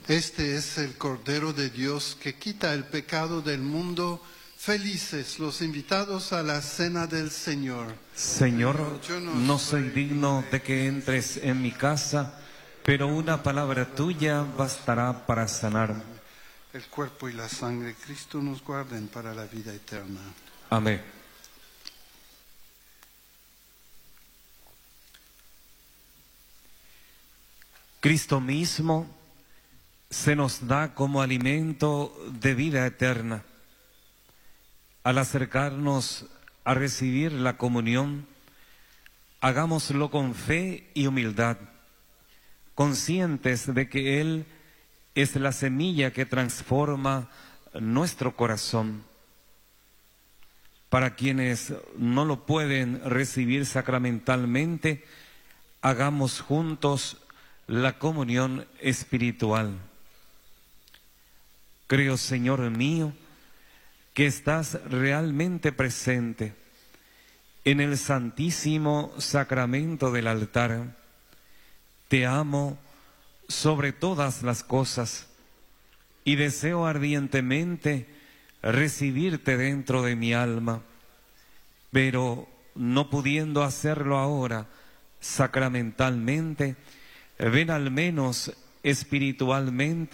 Este es el Cordero de Dios que quita el pecado del mundo. Felices los invitados a la cena del Señor. Señor, no soy digno de que entres en mi casa, pero una palabra tuya bastará para sanarme. El cuerpo y la sangre de Cristo nos guarden para la vida eterna. Amén. Cristo mismo se nos da como alimento de vida eterna. Al acercarnos a recibir la comunión, hagámoslo con fe y humildad, conscientes de que Él es la semilla que transforma nuestro corazón. Para quienes no lo pueden recibir sacramentalmente, hagamos juntos la comunión espiritual. Creo, Señor mío, que estás realmente presente en el santísimo sacramento del altar. Te amo sobre todas las cosas y deseo ardientemente recibirte dentro de mi alma, pero no pudiendo hacerlo ahora sacramentalmente, ven al menos espiritualmente